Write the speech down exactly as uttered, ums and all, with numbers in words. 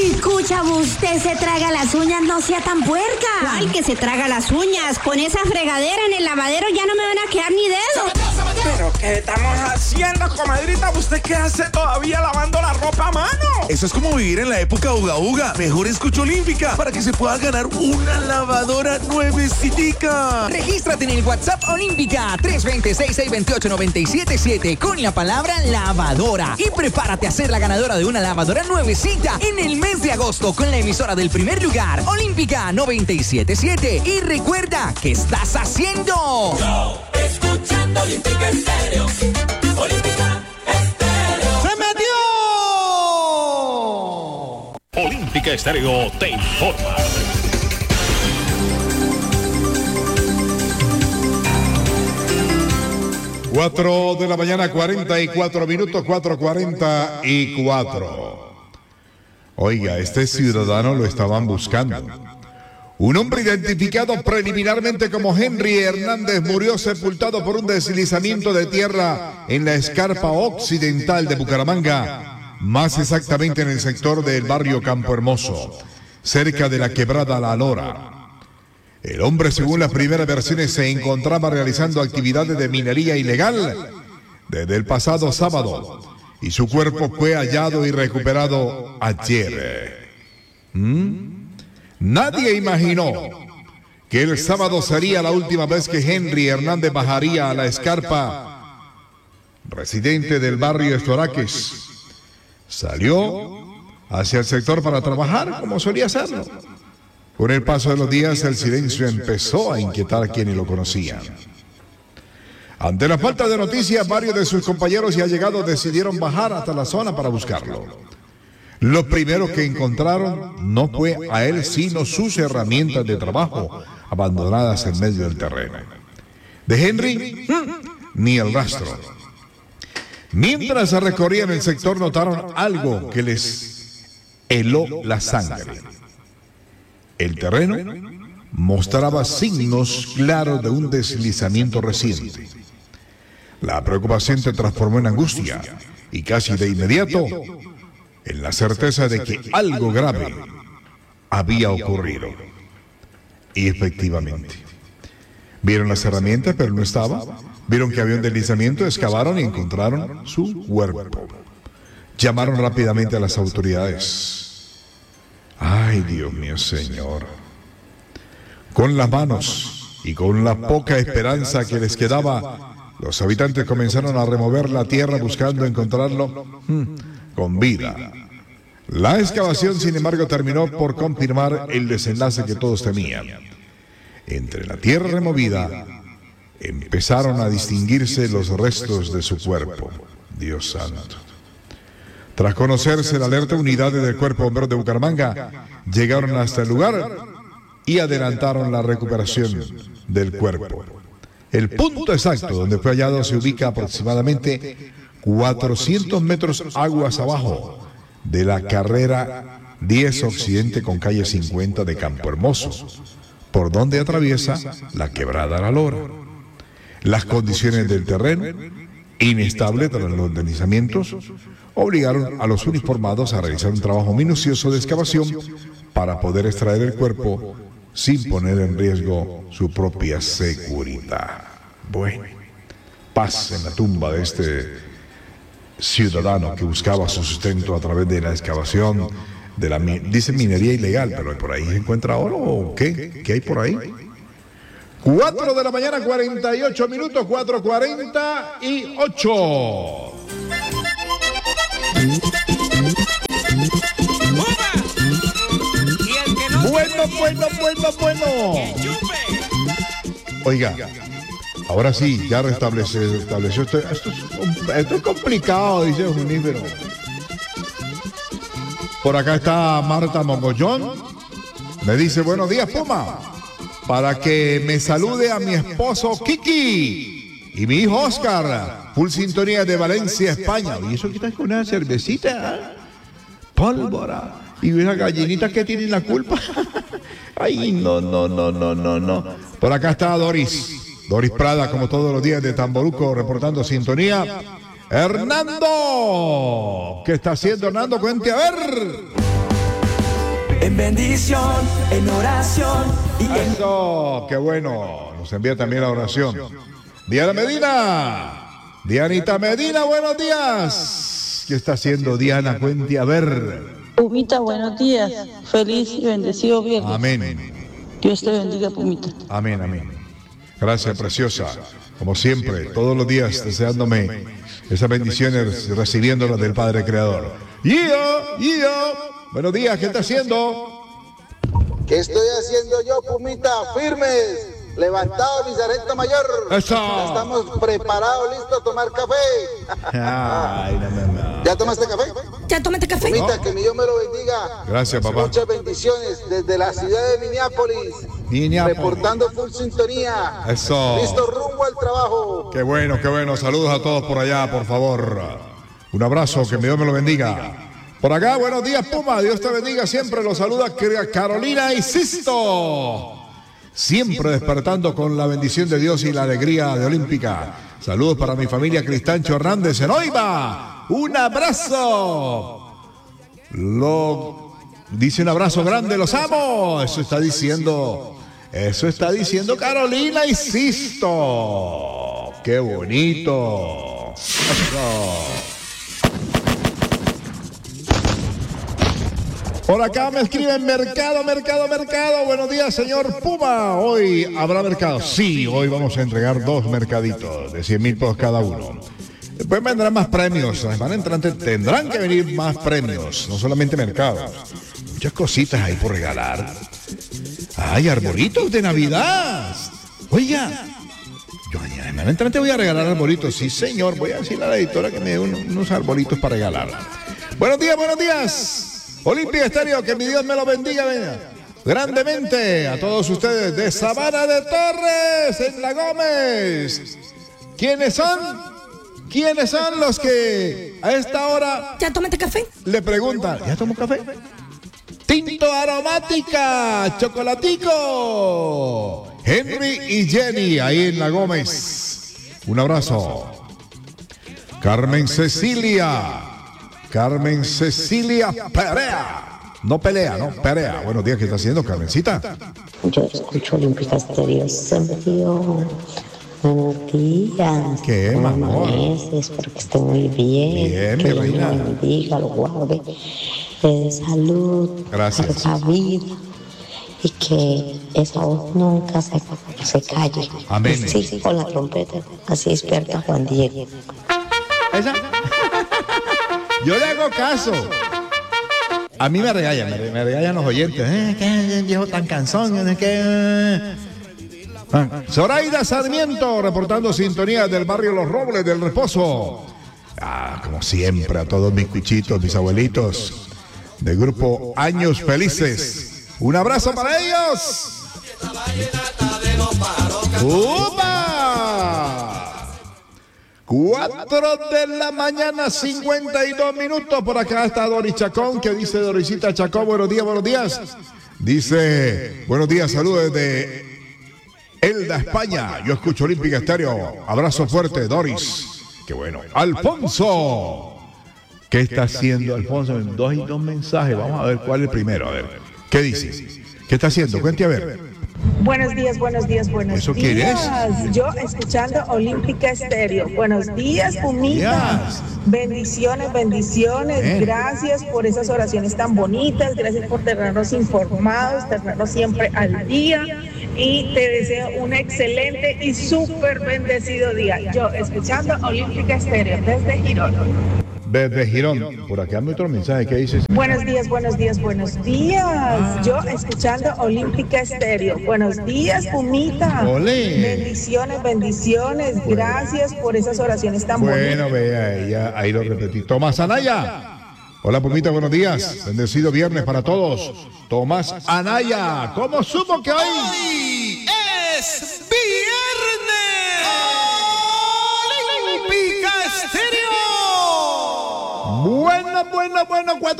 Ay, escucha, usted se traga las uñas, no sea tan puerca. ¿Cuál que se traga las uñas? Con esa fregadera en el lavadero ya no me van a quedar ni dedos. ¿Pero qué estamos haciendo, comadrita? ¿Usted qué hace todavía lavando la ropa a mano? Eso es como vivir en la época uga uga. Mejor escucha Olímpica para que se pueda ganar una lavadora nuevecitica. Regístrate en el WhatsApp Olímpica tres dos cero, seis seis dos ocho, nueve siete siete con la palabra lavadora y prepárate a ser la ganadora de una lavadora nuevecita en el mes de agosto con la emisora del primer lugar, Olímpica noventa y siete punto siete. Y recuerda, ¿qué estás haciendo? Yo, escuchando Olímpica Estéreo. Olímpica Estéreo. ¡Se metió! Olímpica Estéreo te informa. Cuatro de la mañana, cuarenta y cuatro minutos, cuatro cuarenta y cuatro. Oiga, este ciudadano lo estaban buscando. Un hombre identificado preliminarmente como Henry Hernández murió sepultado por un deslizamiento de tierra en la escarpa occidental de Bucaramanga, más exactamente en el sector del barrio Campo Hermoso, cerca de la quebrada La Lora. El hombre, según las primeras versiones, se encontraba realizando actividades de minería ilegal desde el pasado sábado y su cuerpo fue hallado y recuperado ayer. ¿Mm? Nadie imaginó que el sábado sería la última vez que Henry Hernández bajaría a la escarpa. Residente del barrio Estoraques, salió hacia el sector para trabajar como solía hacerlo. Con el paso de los días, el silencio empezó a inquietar a quienes lo conocían. Ante la falta de noticias, varios de sus compañeros y allegados decidieron bajar hasta la zona para buscarlo. Lo primero que encontraron no fue a él, sino sus herramientas de trabajo abandonadas en medio del terreno. De Henry, ni el rastro. Mientras recorrían el sector, notaron algo que les heló la sangre. El terreno mostraba signos claros de un deslizamiento reciente. La preocupación se transformó en angustia y casi de inmediato en la certeza de que algo grave había ocurrido. Y efectivamente, vieron las herramientas pero no estaba. Vieron que había un deslizamiento, excavaron y encontraron su cuerpo. Llamaron rápidamente a las autoridades. Ay, Dios mío, Señor. Con las manos y con la poca esperanza que les quedaba, los habitantes comenzaron a remover la tierra buscando encontrarlo hmm, con vida. La excavación, sin embargo, terminó por confirmar el desenlace que todos temían. Entre la tierra removida, empezaron a distinguirse los restos de su cuerpo. Dios santo. Tras conocerse la alerta, unidades del Cuerpo de Bomberos de Bucaramanga llegaron hasta el lugar y adelantaron la recuperación del cuerpo. El punto exacto donde fue hallado se ubica aproximadamente cuatrocientos metros aguas abajo de la carrera diez Occidente con calle cincuenta de Campo Hermoso, por donde atraviesa la quebrada La Lora. Las condiciones del terreno, inestable tras los deslizamientos, obligaron a los uniformados a realizar un trabajo minucioso de excavación para poder extraer el cuerpo sin poner en riesgo su propia seguridad. Bueno, paz en la tumba de este ciudadano que buscaba su sustento a través de la excavación de la, dice minería ilegal, pero por ahí se encuentra oro o qué, ¿qué hay por ahí? Cuatro de la mañana, cuarenta y ocho minutos, cuatro cuarenta y ocho. Bueno, bueno, bueno, bueno. Oiga, ahora sí, ya restableció, restableció esto, esto, es, esto es complicado, dice Junífero. Por acá está Marta Mogollón. Me dice, buenos días, Puma. Para que me salude a mi esposo Kiki y mi hijo Oscar. Full sintonía de Valencia, España. ¿Y eso que estás con una cervecita? ¿Eh? Pólvora. Y unas gallinitas que tienen la culpa. Ay, no, no, no, no, no, no. Por acá está Doris. Doris Prada, como todos los días de Tamboruco, reportando sintonía. Hernando. ¿Qué está haciendo Hernando? Cuente a ver. en bendición, en oración y en... Eso, qué bueno. Nos envía también la oración. Diana Medina. Dianita Medina, buenos días. ¿Qué está haciendo Diana? Cuente a ver. Pumita, buenos días. Feliz y bendecido viernes. Amén. Dios te bendiga, Pumita. Amén, amén. Gracias, preciosa. Como siempre, todos los días deseándome esas bendiciones, recibiéndolas del Padre Creador. ¡Y yo! ¡Y yo! Buenos días, ¿qué está haciendo? ¿Qué estoy haciendo yo, Pumita? Firmes, levantado mi sargento mayor. ¡Eso! Ya estamos preparados, listos a tomar café. Ay, no, no, no. ¿Ya tomaste café? ¿Ya tomaste café? Pumita, No. que mi Dios me lo bendiga. Gracias, papá. Muchas bendiciones desde la ciudad de Minneapolis. Minneapolis. Reportando full sintonía. Eso. Listo rumbo al trabajo. Qué bueno, qué bueno. Saludos a todos por allá, por favor. Un abrazo, que mi Dios me lo bendiga. Por acá, buenos días, Puma. Dios te bendiga. Siempre los saluda Carolina y Sisto. Siempre despertando con la bendición de Dios y la alegría de Olímpica. Saludos para mi familia Cristancho Hernández en Oiva. Un abrazo. Lo dice un abrazo grande, los amo. Eso está diciendo, eso está diciendo Carolina y Sisto. Qué bonito. Eso. Por acá me escriben mercado, mercado, mercado. Buenos días, señor Puma. Hoy habrá mercado. Sí, hoy vamos a entregar dos mercaditos de cien mil pesos cada uno. Después vendrán más premios. La semana entrante tendrán que venir más premios. No solamente mercados. Muchas cositas ahí por regalar. ¡Ay, arbolitos de Navidad! Oiga, yo la semana entrante voy a regalar arbolitos. Sí, señor. Voy a decirle a la editora que me dé unos, unos arbolitos para regalar. Buenos días, buenos días. Olimpia Estéreo, que mi Dios me lo bendiga venga, grandemente a todos ustedes de Sabana de Torres, en La Gómez. ¿Quiénes son? ¿Quiénes son los que a esta hora ¿Ya tomaste café? le preguntan? ¿Ya tomó café? Tinto Aromática, Chocolatico. Henry y Jenny, ahí en La Gómez. Un abrazo. Carmen Cecilia. Carmen Cecilia Perea. No pelea, no, Perea. Buenos días, ¿qué está haciendo, Carmencita? Yo escucho Olímpica Estéreo siempre. Buenos días. ¿Qué, ¿Cómo mamá? amaneces? Espero que esté muy bien. Bien, que mi Dios reina. lo bendiga, lo guarde. Le dé salud. Gracias. larga vida. Y que esa voz nunca se, se calle. Amén. Y sigue con la trompeta. Así despierta Juan Diego. ¿Esa? Yo le hago caso. A mí me regañan, me, me regañan los oyentes. Eh, ¿Qué viejo tan cansón? Es que... Ah, Zoraida Sarmiento, reportando sintonía del barrio Los Robles del Reposo. Ah, como siempre, a todos mis cuchitos, mis abuelitos del grupo Años Felices. Un abrazo para ellos. ¡Upa! Cuatro de la mañana, cincuenta y dos minutos. Por acá está Doris Chacón. ¿Qué dice Dorisita Chacón? Buenos días, buenos días. Dice, buenos días, saludos desde Elda, España. Yo escucho Olímpica Estéreo. Abrazo fuerte, Doris. Qué bueno. Alfonso. ¿Qué está haciendo Alfonso? Dos y dos mensajes. Vamos a ver cuál es el primero. A ver. ¿Qué dice? ¿Qué está haciendo? Cuente a ver. Buenos días, buenos días, buenos ¿Eso días. quién es? Yo escuchando Olímpica Estéreo. Buenos días, Pumita. Yes. Bendiciones, bendiciones. Bien. Gracias por esas oraciones tan bonitas. Gracias por tenernos informados, tenernos siempre al día. Y te deseo un excelente y súper bendecido día. Yo escuchando Olímpica Estéreo desde Girón. Desde Girón. Por acá hay otro mensaje que dice. Buenos días, buenos días, buenos días. Yo escuchando Olímpica Estéreo. Buenos días, Pumita. Olé. Bendiciones, bendiciones. Gracias por esas oraciones tan Bueno, bonitas. vea, ella, ahí lo repetí. Tomás Anaya. Hola, Pumita, buenos días. Bendecido viernes para todos. Tomás Anaya. ¿Cómo supo que hoy? Hoy es viernes. Olímpica Estéreo. Bueno, bueno, bueno, cuatro.